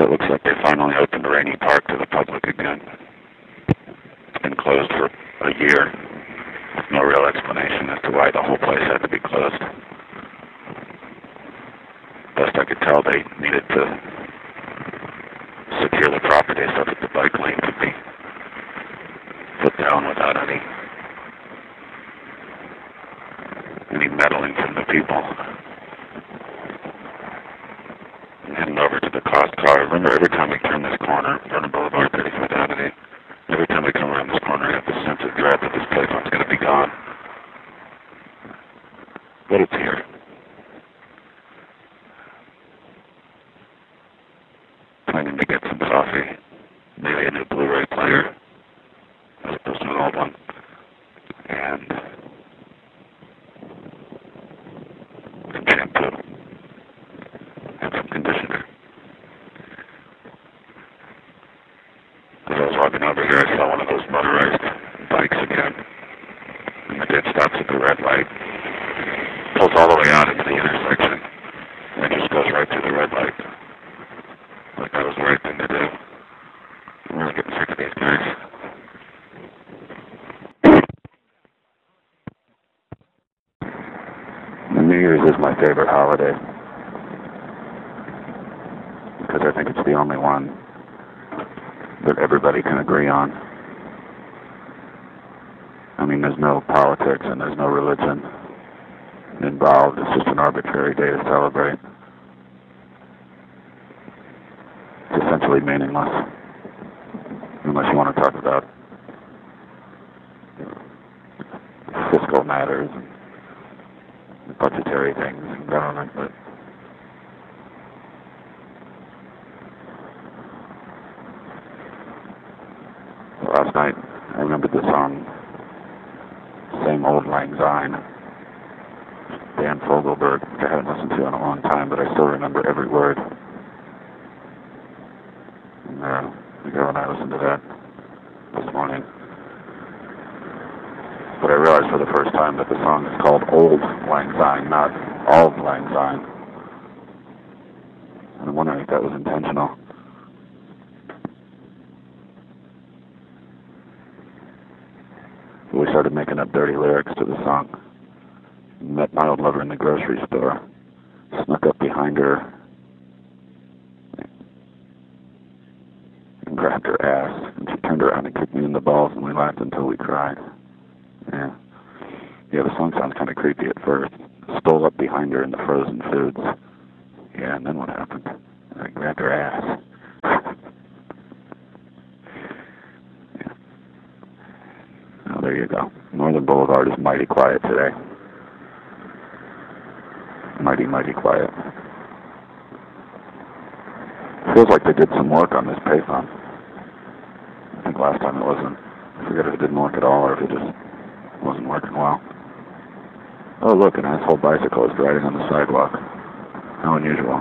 it looks like they finally opened Rainy Park to the public again. It's been closed for a year. No real explanation as to why the whole place had to be closed. Best I could tell, they needed to secure the property so that the bike lane could be put down without any meddling from the people. And heading over to the cost car. Remember, every time we turn this corner, Vernon Boulevard, 35th Avenue, every time we come around this corner, I have this sense of dread that this playground's going to be gone. But it's here. Planning to get some coffee, maybe a new Blu-ray player, as opposed to an old one, and some shampoo, and some conditioner. As I was walking over here, I saw one of those motorized bikes again, and the kid stops at the red light, pulls all the way out into the intersection, and just goes right through the red light. Like that was the right thing to do. I'm really getting sick of these guys. New Year's is my favorite holiday because I think it's the only one that everybody can agree on. I mean, there's no politics and there's no religion involved. It's just an arbitrary day to celebrate. It's essentially meaningless, unless you want to talk about fiscal matters and budgetary things in government, but last night I remembered the song Same Old Lang Syne, Dan Fogelberg, which I haven't listened to in a long time, but I still remember every word. And the girl and I listened to that this morning. But I realized for the first time that the song is called Old Lang Syne, not Auld Lang Syne. And I'm wondering if that was intentional. We started making up dirty lyrics to the song. Met my old lover in the grocery store. Snuck up behind her and grabbed her ass. And she turned around and kicked me in the balls, and we laughed until we cried. Yeah, the song sounds kind of creepy at first. Stole up behind her in the frozen foods. Yeah, and then what happened? I grabbed her ass. Yeah. Oh, there you go. Northern Boulevard is mighty quiet today. Mighty, mighty quiet. Feels like they did some work on this payphone. I think last time it wasn't. I forget if it didn't work at all or if it just wasn't working well. Oh, look, an asshole bicyclist riding on the sidewalk. How unusual.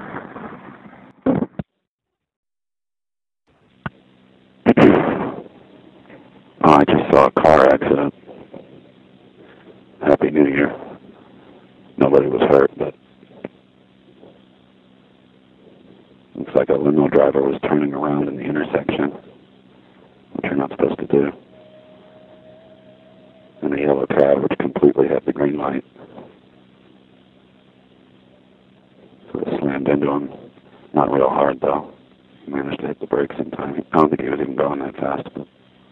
Oh, I just saw a car accident. Happy New Year. Nobody was hurt, but looks like a limo driver was turning around in the intersection, which you're not supposed to do. And a yellow cab, which completely had the green light. So it slammed into him. Not real hard, though. He managed to hit the brakes in time. I don't think he was even going that fast, but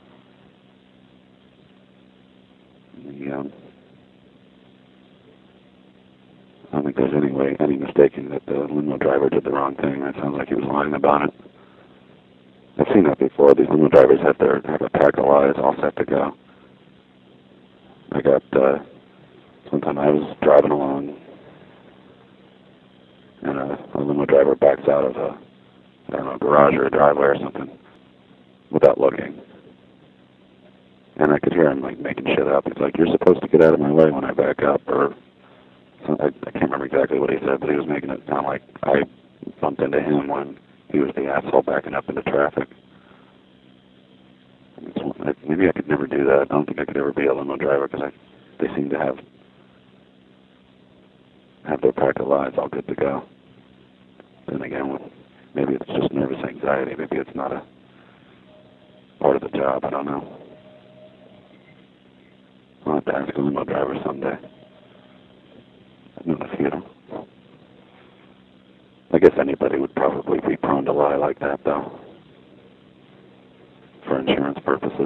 I don't think there's any mistaking that the limo driver did the wrong thing. It sounds like he was lying about it. I've seen that before. These limo drivers have a pack of lies all set to go. I got, sometime I was driving along, and a limo driver backs out of a garage or a driveway or something, without looking. And I could hear him, making shit up. He's like, "You're supposed to get out of my way when I back up," or I can't remember exactly what he said, but he was making it sound like I bumped into him when he was the asshole backing up into traffic. Maybe I could never do that. I don't think I could ever be a limo driver because they seem to have their pack of lies all good to go. Then again, Maybe it's just nervous anxiety. Maybe it's not a part of the job. I don't know. I'll have to ask a limo driver someday. I've known a few. I guess anybody would probably be prone to lie like that, though, for insurance purposes.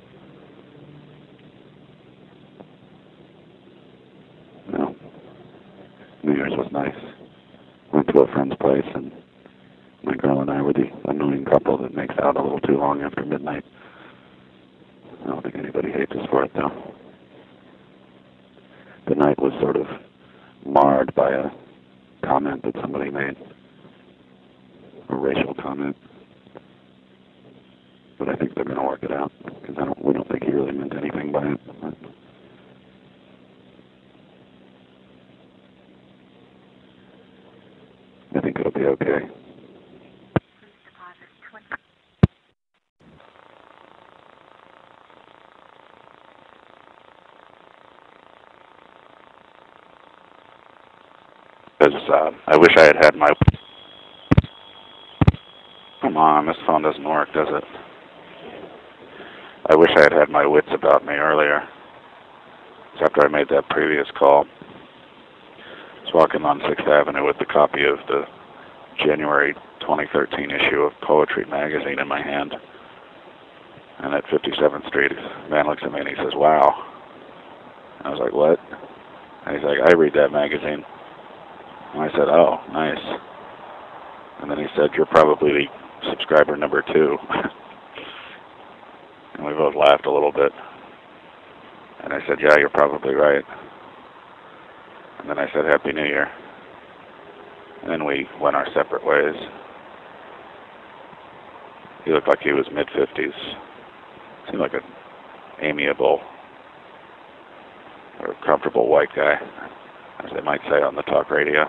No. New Year's was nice. Went to a friend's place, and my girl and I were the annoying couple that makes out a little too long after midnight. I don't think anybody hates us for it, though. The night was sort of marred by a comment that somebody made, a racial comment. But I think they're going to work it out, because we don't think he really meant anything by it. But I think it'll be okay. I wish I had my... Come on, this phone doesn't work, does it? I wish I had my wits about me earlier. It's after I made that previous call. I was walking on 6th Avenue with the copy of the January 2013 issue of Poetry magazine in my hand. And at 57th Street, a man looks at me and he says, "Wow." And I was like, "What?" And he's like, "I read that magazine." And I said, "Oh, nice." And then he said, "You're probably subscriber number 2. And we both laughed a little bit. And I said, "Yeah, you're probably right." And then I said, "Happy New Year." And then we went our separate ways. He looked like he was mid-50s. Seemed like an amiable or comfortable white guy, as they might say on the talk radio.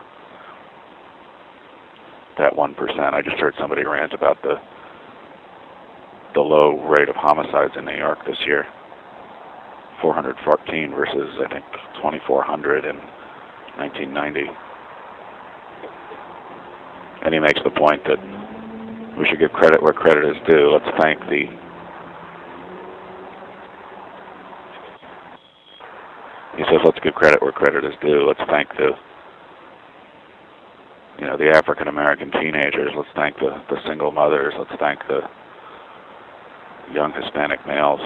That 1%. I just heard somebody rant about the low rate of homicides in New York this year. 414 versus, I think, 2,400 in 1990. And he makes the point that we should give credit where credit is due. Let's thank the... He says, let's give credit where credit is due. Let's thank the African American teenagers. Let's thank the single mothers. Let's thank the young Hispanic males.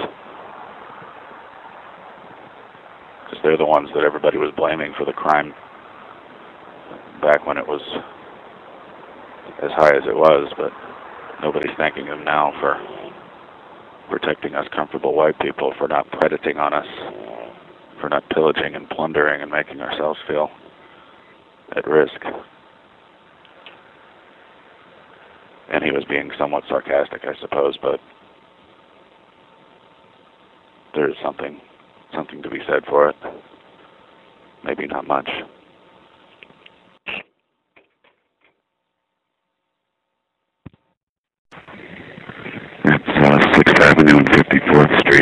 Because they're the ones that everybody was blaming for the crime back when it was as high as it was, but nobody's thanking them now for protecting us comfortable white people, for not predating on us, for not pillaging and plundering and making ourselves feel at risk. And he was being somewhat sarcastic, I suppose, but there's something to be said for it. Maybe not much. It's 6th Avenue and 54th Street.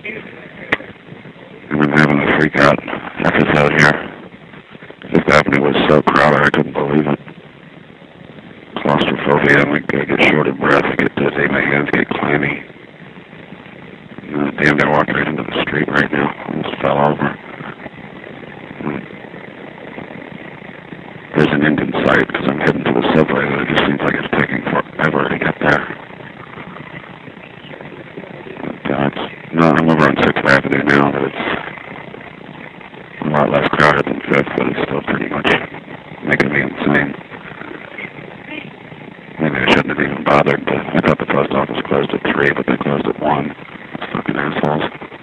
I've been having a freak-out episode here. 5th Avenue was so crowded I couldn't believe it. Claustrophobia, I get short of breath, I get dizzy, my hands get clammy. Damn, I walked right into the street right now. I almost fell over. There's an end in sight because I'm heading to the subway, but it just seems like it's taking forever to get there. I'm over on 6th Avenue now, but it's a lot less crowded than 5th, but it's still pretty much making me insane. Maybe I shouldn't have even bothered, but I thought the post office closed at 3, but they closed at 1. Those fucking assholes.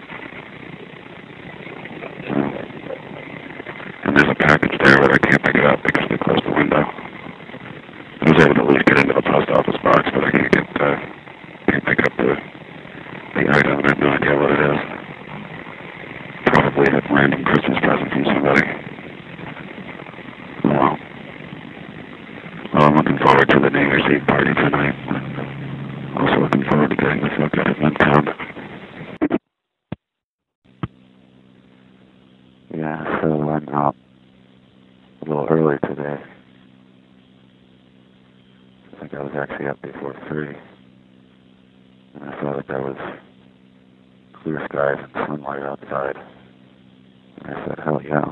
And there's a package there, but I can't pick it up because they closed the window. I was able to at least get into the post office box, but I can't pick up the item. I have no idea what it is. Probably a random Christmas present from somebody. Well, I'm looking forward to the New Year's Eve party tonight. Also looking forward to getting the fuck out of Midtown. Yeah, so I'm out a little early today. think I was actually up before 3. And I saw that there was clear skies and sunlight outside. And I said, hell yeah.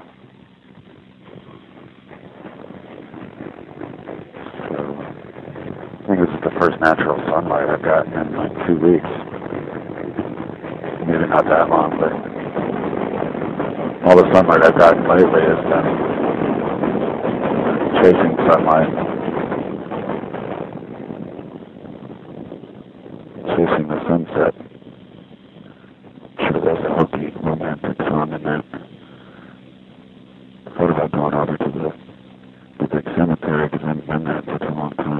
So, I think this is the first natural sunlight I've gotten in like 2 weeks. Maybe not that long, but all the sunlight I've gotten lately has been chasing sunlight.